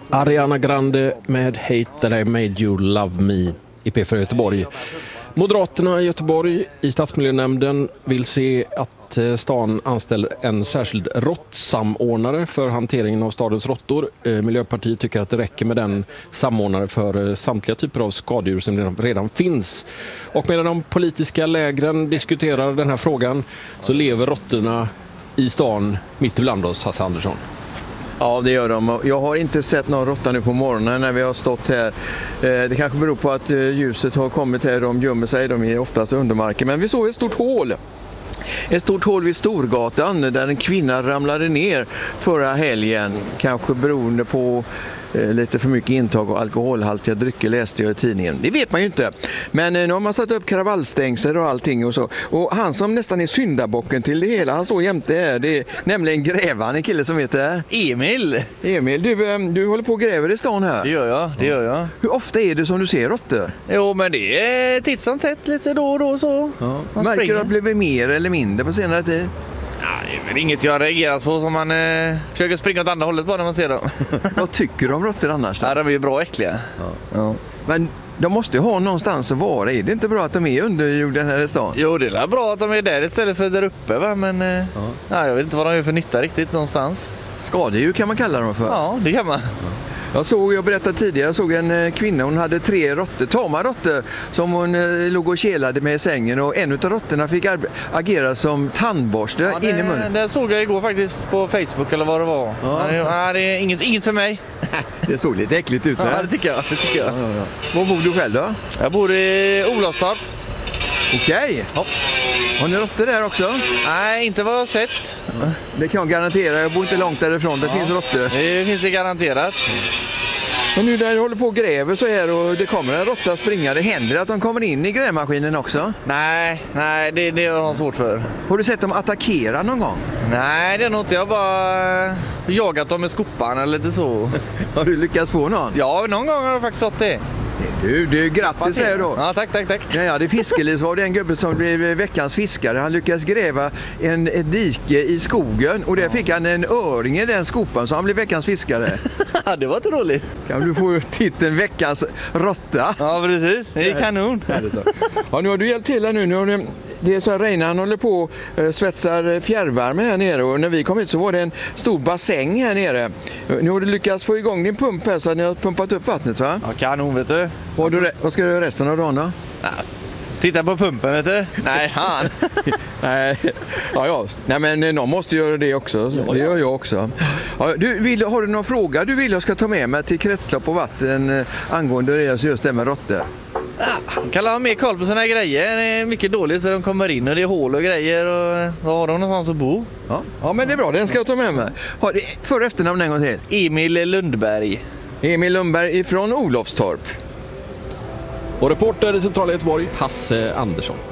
Ariana Grande med Hate That I Made You Love Me i P4 Göteborg. Moderaterna i Göteborg i stadsmiljönämnden vill se att stan anställer en särskild råttsamordnare för hanteringen av stadens råttor. Miljöpartiet tycker att det räcker med den samordnare för samtliga typer av skadedjur som redan finns. Och medan de politiska lägren diskuterar den här frågan så lever råttorna i stan mitt ibland oss, Hasse Andersson. Ja, det gör de. Jag har inte sett någon råtta nu på morgonen när vi har stått här. Det kanske beror på att ljuset har kommit här. De gömmer sig, de är oftast under marken. Men vi såg ett stort hål. Ett stort hål vid Storgatan där en kvinna ramlade ner förra helgen. Kanske beroende på lite för mycket intag av alkoholhaltiga drycker, läste jag i tidningen. Det vet man ju inte. Men nu har man satt upp kravallstängsel och allting och så. Och han som nästan är syndabocken till det hela, han står jämte här. Det är nämligen grävaren, en kille som heter Emil. Emil, du håller på och gräver i stan här. Det gör jag. Hur ofta är det som du ser råttor? Jo, men det är titt som tätt lite då och då så. Ja. Märker du att det blivit mer eller mindre på senare tid? Ja, det är väl inget jag har reagerat på som man försöker springa åt andra hållet bara när man ser dem. Vad tycker du om råttor annars då? Ja, de är ju bra äckliga. Ja. Men de måste ju ha någonstans att vara. Är det inte bra att de är under jorden här i stan? Jo, det är bra att de är där istället för där uppe, va? Men jag vet inte vad de gör för nytta riktigt någonstans. Skadedjur kan man kalla dem för. Ja, det kan man. Jag berättade tidigare, jag såg en kvinna, hon hade 3 råttor, tama råttor som hon låg och kelade med i sängen, och en av råttorna fick agera som tandborste in i munnen. Det såg jag igår faktiskt på Facebook eller vad det var. Ja. Det är inget för mig. Det såg lite äckligt ut här. Ja, det tycker jag. Ja. Var bor du själv då? Jag bor i Olofstorp. Okej. Ja. Har ni råttor där också? Nej, inte vad jag har sett. Det kan jag garantera, jag bor inte långt därifrån, det finns råttor. Det finns det garanterat. Och nu där du håller på och gräver så här och det kommer en råtta springa, det händer att de kommer in i grävmaskinen också? Nej, det har de svårt för. Har du sett dem attackera någon gång? Nej, det är nog inte. Jag har bara jagat dem med skopan eller lite så. Har du lyckats få någon? Ja, någon gång har jag faktiskt fått det. Du grattis här då. Ja, tack. Ja, det fiskeliv var det en gubbe som blev veckans fiskare. Han lyckades gräva ett dike i skogen och där fick han en öring i den skopan, så han blev veckans fiskare. Ja, det var inte roligt. Kan du få titeln veckans råtta? Ja, precis. Det är kanon. Ja, nu har du hjälpt till här nu. Det är så här, Reine, han håller på och svetsar fjärrvärme här nere, och när vi kom hit så var det en stor bassäng här nere. Nu har du lyckats få igång din pump här så att ni har pumpat upp vattnet, va? Ja, kanon, vet du. Vad ska du göra resten av dagen då? Ja, titta på pumpen, vet du. Nej, han. Nej, Nej, men någon måste göra det också. Det gör jag också. Ja, har du någon fråga du vill jag ska ta med mig till Kretslopp och vatten angående just det med råttor? Ja, kan ha mer koll på såna här grejer. Det är mycket dåligt så de kommer in och det är hål och grejer och då har de någonstans att bo. Ja, men det är bra. Den ska jag ta med mig. För efternamn en gång till. Emil Lundberg. Emil Lundberg ifrån Olofstorp. Och reporter i centrala Göteborg, Hasse Andersson.